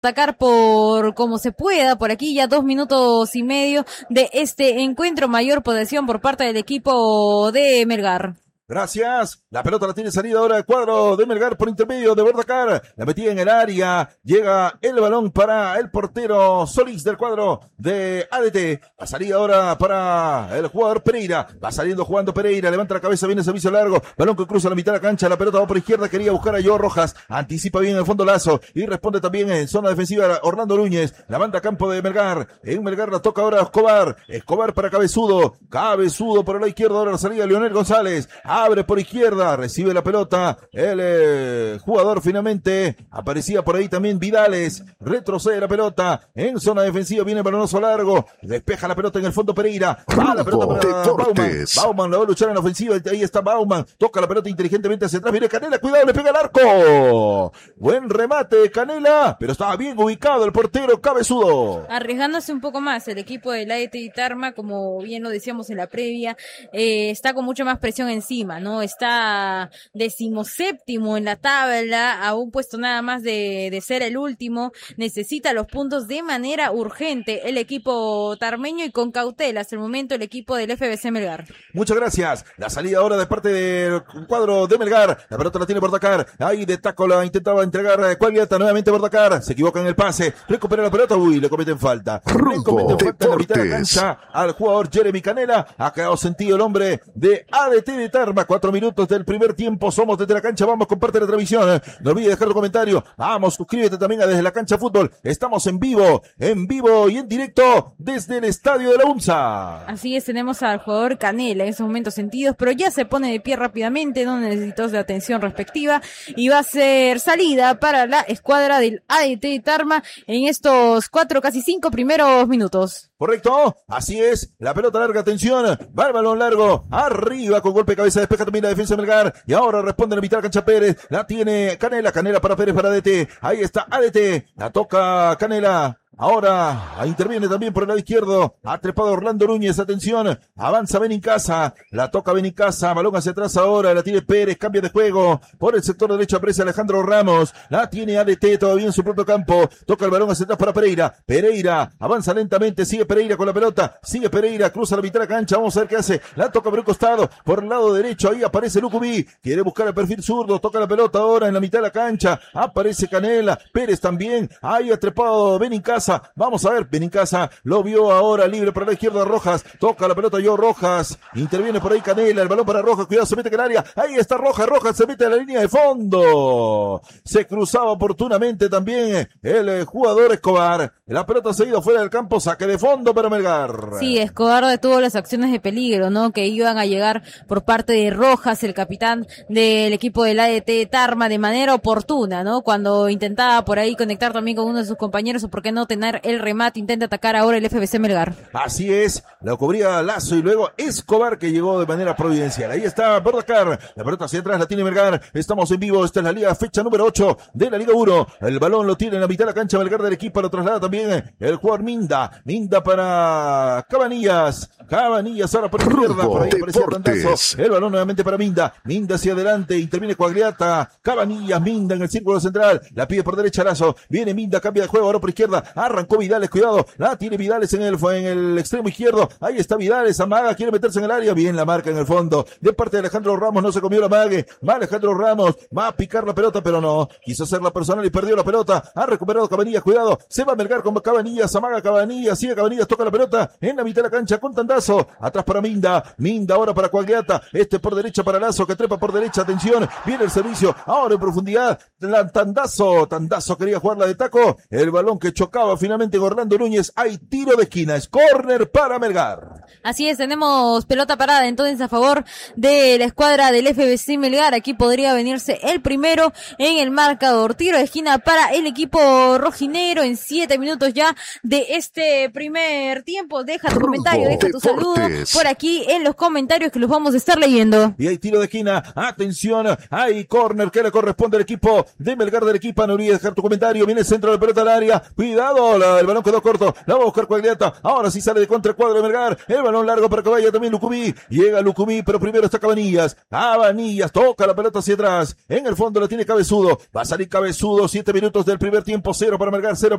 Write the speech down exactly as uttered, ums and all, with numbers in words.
atacar por como se pueda, por aquí ya dos minutos y medio de este encuentro, mayor posesión por parte del equipo de Melgar. Gracias. La pelota la tiene salida ahora el cuadro de Melgar por intermedio de Bordacar. La metía en el área. Llega el balón para el portero Solís del cuadro de A D T. La salida ahora para el jugador Pereira. Va saliendo jugando Pereira. Levanta la cabeza, viene el servicio largo. Balón que cruza la mitad de la cancha. La pelota va por izquierda. Quería buscar a Joe Rojas. Anticipa bien el fondo Lazo. Y responde también en zona defensiva Orlando Núñez. La banda a campo de Melgar. En Melgar la toca ahora Escobar. Escobar para Cabezudo. Cabezudo por el lado izquierdo. Ahora la salida de Leonel González. Abre por izquierda, recibe la pelota, el eh, jugador finalmente, aparecía por ahí también Vidales, retrocede la pelota, en zona defensiva viene el balonazo largo, despeja la pelota en el fondo Pereira, va la pelota para Bauman, Bauman la va a luchar en la ofensiva, ahí está Bauman, toca la pelota inteligentemente hacia atrás, viene Canela, cuidado, le pega el arco, buen remate de Canela, pero estaba bien ubicado el portero Cabezudo. Arriesgándose un poco más, el equipo del A D T y Tarma, como bien lo decíamos en la previa, eh, está con mucha más presión encima, ¿no? Está decimoséptimo en la tabla, a un puesto nada más de, de ser el último, necesita los puntos de manera urgente el equipo tarmeño y con cautela hasta el momento el equipo del F B C Melgar. Muchas gracias, la salida ahora de parte del cuadro de Melgar, la pelota la tiene Bordacar, ahí de taco la intentaba entregar Cuagliata, nuevamente Bordacar, se equivoca en el pase, recupera la pelota, uy, le cometen falta, le cometen falta en la mitad de la cancha al jugador Jeremy Canela, ha quedado sentido el hombre de A D T de Tarma. Cuatro minutos del primer tiempo, somos desde la cancha, vamos, comparte la transmisión, no olvides dejar tu comentario, vamos, suscríbete también a Desde la Cancha Fútbol, estamos en vivo, en vivo y en directo desde el estadio de la UNSA. Así es, tenemos al jugador Canela en esos momentos sentidos, pero ya se pone de pie rápidamente, no necesitó de atención respectiva, y va a ser salida para la escuadra del A D T de Tarma en estos cuatro, casi cinco primeros minutos. Correcto, así es, la pelota larga, atención, va el balón largo, arriba con golpe de cabeza, despeja también la defensa de Melgar, y ahora responde en la mitad de la cancha Pérez, la tiene Canela, Canela para Pérez para A D T, ahí está A D T, la toca Canela. Ahora interviene también por el lado izquierdo, ha trepado Orlando Núñez, atención, avanza Benincasa, la toca Benincasa, balón hacia atrás ahora, la tiene Pérez, cambia de juego, por el sector derecho aparece Alejandro Ramos, la tiene A D T todavía en su propio campo, toca el balón hacia atrás para Pereira, Pereira, avanza lentamente, sigue Pereira con la pelota, sigue Pereira, cruza la mitad de la cancha, vamos a ver qué hace, la toca por un costado, por el lado derecho, ahí aparece Lucumí, quiere buscar el perfil zurdo, toca la pelota ahora en la mitad de la cancha, aparece Canela, Pérez también, ahí ha trepado Benincasa, vamos a ver, Benincasa lo vio ahora libre para la izquierda Rojas, toca la pelota yo Rojas, interviene por ahí Canela, el balón para Rojas, cuidado, se mete en el área, ahí está Rojas, Rojas se mete a la línea de fondo, se cruzaba oportunamente también el eh, jugador Escobar, la pelota se ha ido fuera del campo, saque de fondo para Melgar. Sí, Escobar detuvo las acciones de peligro, ¿no? Que iban a llegar por parte de Rojas, el capitán del equipo del A D T Tarma, de manera oportuna, ¿no? Cuando intentaba por ahí conectar también con uno de sus compañeros, o por qué no tener el remate, intenta atacar ahora el F B C Melgar. Así es, la cubría Lazo y luego Escobar que llegó de manera providencial. Ahí está Bordacar, la pelota hacia atrás la tiene Melgar, estamos en vivo, esta es la liga, fecha número ocho de la Liga uno, el balón lo tiene en la mitad de la cancha Melgar del equipo, lo traslada también el jugador Minda, Minda para Cabanillas, Cabanillas ahora por izquierda, por ahí aparecía Tandazo, el balón nuevamente para Minda, Minda hacia adelante, interviene Cuagliata, Cabanillas, Minda en el círculo central, la pide por derecha Lazo, viene Minda, cambia de juego ahora por izquierda, arrancó Vidales, cuidado, la tiene Vidales en el, en el extremo izquierdo, ahí está Vidales, amaga, quiere meterse en el área, bien la marca en el fondo, de parte de Alejandro Ramos, no se comió la mague, va Alejandro Ramos, va a picar la pelota, pero no, quiso hacer la personal y perdió la pelota, ha recuperado Cabanillas, cuidado, se va a Melgar con Cabanillas, amaga Cabanillas, sigue Cabanillas, toca la pelota, en la mitad de la cancha con Tandazo, atrás para Minda, Minda ahora para Cuagliata, este por derecha para Lazo, que trepa por derecha, atención, viene el servicio, ahora en profundidad, la Tandazo, Tandazo quería jugarla de taco, el balón que chocaba finalmente con Orlando Núñez, hay tiro de esquina, es córner para Melgar. Así es, tenemos pelota parada entonces a favor de la escuadra del F B C Melgar, aquí podría venirse el primero en el marcador, tiro de esquina para el equipo rojinegro en siete minutos ya de este primer tiempo, deja tu comentario, deja tu saludo por aquí en los comentarios que los vamos a estar leyendo. Y hay tiro de esquina, atención, hay córner que le corresponde al equipo de Melgar del equipo, no olvides dejar tu comentario, viene el centro de pelota al área, cuidado, la, el balón quedó corto, la va a buscar Cuagliata, ahora sí sale de contra el cuadro de Melgar, el balón largo para que vaya también Lucumí, llega Lucumí, pero primero está Cabanillas, Cabanillas, toca la pelota hacia atrás, en el fondo la tiene Cabezudo, va a salir Cabezudo, siete minutos del primer tiempo, cero para Melgar, cero